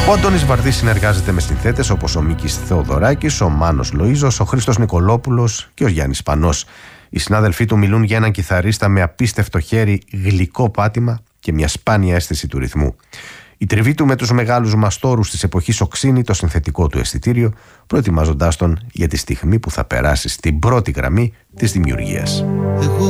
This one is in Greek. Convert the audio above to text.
Ο Αντώνης Βαρδής συνεργάζεται με συνθέτες όπως ο Μίκης Θεοδωράκης, ο Μάνος Λοΐζος, ο Χρήστος Νικολόπουλος και ο Γιάννης Πανός. Οι συνάδελφοί του μιλούν για έναν κιθαρίστα με απίστευτο χέρι, γλυκό πάτημα και μια σπάνια αίσθηση του ρυθμού. Η τριβή του με τους μεγάλους μαστόρους της εποχής οξύνει το συνθετικό του αισθητήριο, προετοιμάζοντάς τον για τη στιγμή που θα περάσει στην πρώτη γραμμή της δημιουργίας.